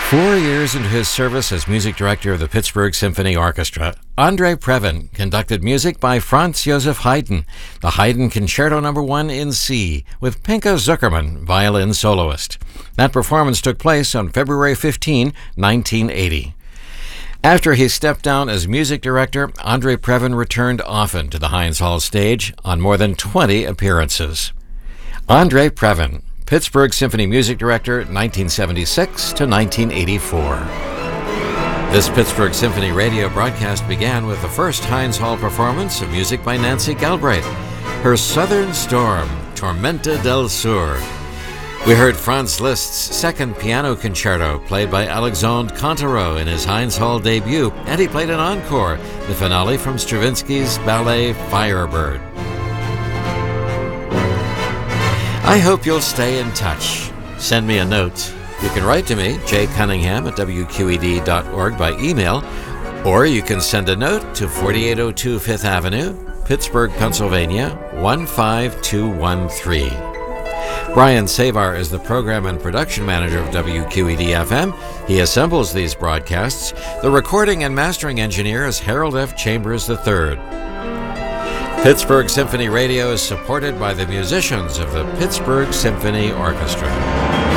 4 years into his service as music director of the Pittsburgh Symphony Orchestra, Andre Previn conducted music by Franz Joseph Haydn, the Haydn Concerto No. 1 in C, with Pinka Zuckerman, violin soloist. That performance took place on February 15, 1980. After he stepped down as music director, Andre Previn returned often to the Heinz Hall stage on more than 20 appearances. Andre Previn, Pittsburgh Symphony Music Director, 1976 to 1984. This Pittsburgh Symphony radio broadcast began with the first Heinz Hall performance of music by Nancy Galbraith, her Southern Storm, Tormenta del Sur. We heard Franz Liszt's second piano concerto, played by Alexandre Cantereau in his Heinz Hall debut, and he played an encore, the finale from Stravinsky's ballet Firebird. I hope you'll stay in touch. Send me a note. You can write to me, jcunningham@wqed.org, by email, or you can send a note to 4802 Fifth Avenue, Pittsburgh, Pennsylvania, 15213. Brian Savar is the program and production manager of WQED-FM. He assembles these broadcasts. The recording and mastering engineer is Harold F. Chambers III. Pittsburgh Symphony Radio is supported by the musicians of the Pittsburgh Symphony Orchestra.